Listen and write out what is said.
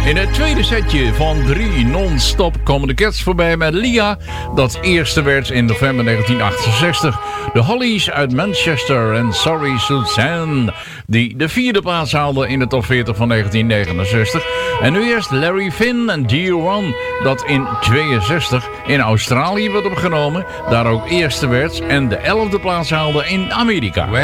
In het tweede setje van 3 non-stop komen de Cats voorbij met Lia, dat eerste werd in november 1968. De Hollies uit Manchester en Sorry Suzanne, die de 4e plaats haalden in de top 40 van 1969. En nu eerst Larry Finn en Dear One, dat in 62 in Australië werd opgenomen, daar ook eerste werd en de 11e plaats haalde in Amerika.